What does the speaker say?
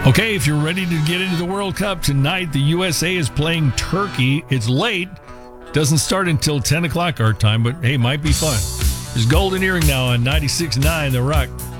Okay, if you're ready to get into the World Cup tonight, the USA is playing Turkey. It's late. Doesn't start until 10 o'clock our time, but hey, might be fun. There's Golden Earring now on 96.9 The Rock.